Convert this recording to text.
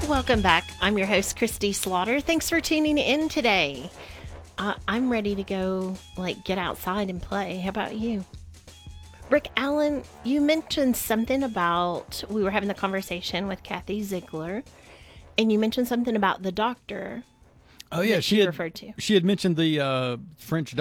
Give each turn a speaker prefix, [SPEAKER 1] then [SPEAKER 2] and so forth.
[SPEAKER 1] Welcome back. I'm your host, Christy Slaughter. Thanks for tuning in today. I'm ready to go, get outside and play. How about you? Rick Allen, you mentioned something about, we were having the conversation with Kathy Ziegler, and you mentioned something about the doctor
[SPEAKER 2] Oh yeah,
[SPEAKER 1] that she referred to.
[SPEAKER 2] She had mentioned the French